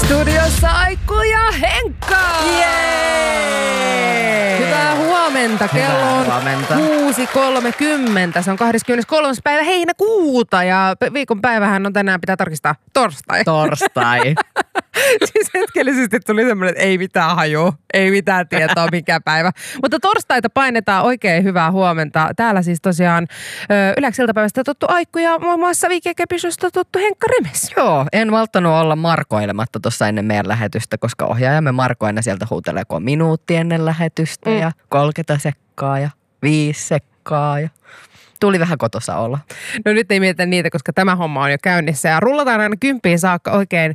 Studiossa Aikku ja Henkka! Jee! Hyvää huomenta. Kello on 6.30. Se on 23. päivä heinäkuuta ja viikonpäivähän on tänään, pitää tarkistaa, torstai. Siis hetkellisesti tuli semmoinen, että ei mitään hajua, ei mitään tietoa mikä päivä. Mutta torstaita painetaan, oikein hyvää huomenta. Täällä siis tosiaan Yleäks iltapäivästä tuttu Aikku ja muun muassa Viikekepisosta tuttu Henkka Remes. Joo, en malttanut olla markoilematta tuossa ennen meidän lähetystä, koska ohjaajamme Marko aina sieltä huutelee, kun on minuutti ennen lähetystä ja 30 sekkaa ja 5 sekkaa ja tuli vähän kotossa olla. No nyt ei mietitä niitä, koska tämä homma on jo käynnissä ja rullataan aina 10 saakka oikein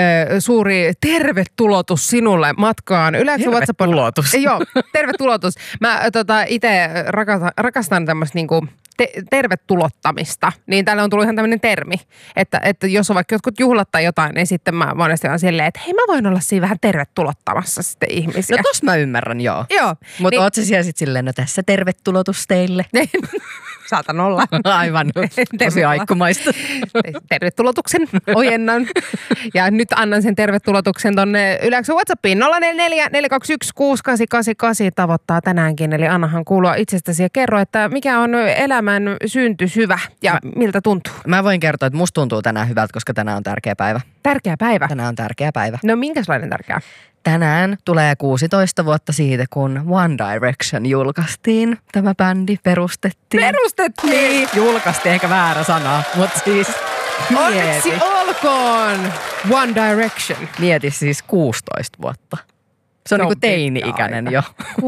suuri tervetulotus sinulle matkaan. Tervetulotus. Joo, tervetulotus. Mä itse rakastan tämmöistä niinku tervetulottamista, niin täällä on tullut ihan tämmöinen termi, että jos on vaikka jotkut juhlat tai jotain, niin sitten mä monesti olen silleen, että hei, mä voin olla siinä vähän tervetulottamassa sitten ihmisiä. No tossa mä ymmärrän, joo. Joo. Mutta oot sä siellä sitten silleen, no tässä tervetulotus teille. Saatan olla. Aivan, tosi aikkumaista. Tervetulotuksen ojennan. Ja nyt annan sen tervetulotuksen tonne Yleäksyn WhatsAppiin 044 421 6888 tavoittaa tänäänkin. Eli annahan kuulua itsestäsi ja kerro, että mikä on elämän syntysyvä ja miltä tuntuu. Mä voin kertoa, että musta tuntuu tänään hyvältä, koska tänään on tärkeä päivä. Tärkeä päivä? Tänään on tärkeä päivä. No minkälainen tärkeä? Tänään tulee 16 vuotta siitä, kun One Direction julkaistiin. Tämä bändi perustettiin. Perustettiin! Julkaistiin, ehkä väärä sana, mutta siis onneksi olkoon One Direction. Mieti siis 16 vuotta. Se on niinku teini-ikäinen jo.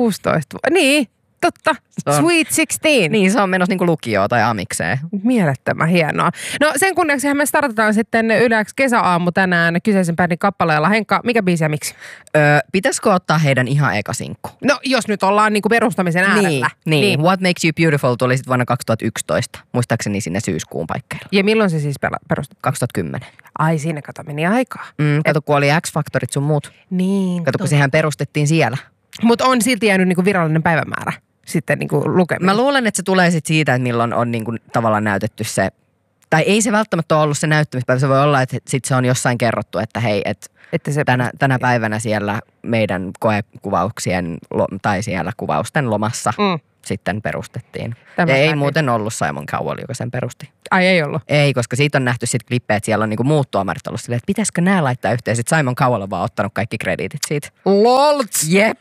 16 vuotta. Niin, totta. Sweet 16. Niin, se on menossa niinku lukioon tai amikseen. Mielettömän hienoa. No sen kunniaksi me startataan sitten Yleäks kesäaamu tänään kyseisen bändin kappaleella. Henkka, mikä biisi ja miksi? Pitäisikö ottaa heidän ihan eka sinkku? No jos nyt ollaan niinku perustamisen äärellä. Niin. What Makes You Beautiful tuli sitten vuonna 2011. Muistaakseni sinne syyskuun paikkeilla. Ja milloin se siis perustettiin? 2010. Ai siinä kato meni aikaa. Kato kun oli X-Factorit sun muut. Niin. Kato kun sehän perustettiin siellä. Mutta on silti jäänyt niinku virallinen päivämäärä sitten niinku lukeminen. Mä luulen, että se tulee sitten siitä, että milloin on niinku tavallaan näytetty se, tai ei se välttämättä ole ollut se näyttämispäivä. Se voi olla, että sitten se on jossain kerrottu, että hei, että se tänä päivänä siellä meidän koekuvauksien tai siellä kuvausten lomassa sitten perustettiin. Ja ei muuten ollut Simon Cowell, joka sen perusti. Ai ei ollut? Ei, koska siitä on nähty sitten klippejä, että siellä on niinku muut tuomarit ollut silleen, että pitäisikö nämä laittaa yhteen. Sitten Simon Cowell on vaan ottanut kaikki krediitit siitä. Lolts! Jep.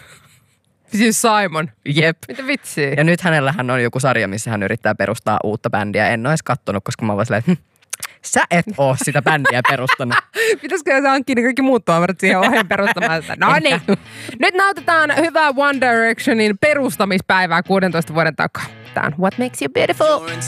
Siis Simon. Jep. Mitä vitsiä? Ja nyt hänellähän on joku sarja, missä hän yrittää perustaa uutta bändiä. En ole edes kattonut, koska mä oon silleen, että sä et oo sitä bändiä perustanut. Pitäisikö se hankkia ne kaikki muut tuomarit siihen ohjeen perustamaan sitä? No niin. Nyt nautitaan hyvää One Directionin perustamispäivää 16 vuoden takaa. Tää on What Makes You Beautiful.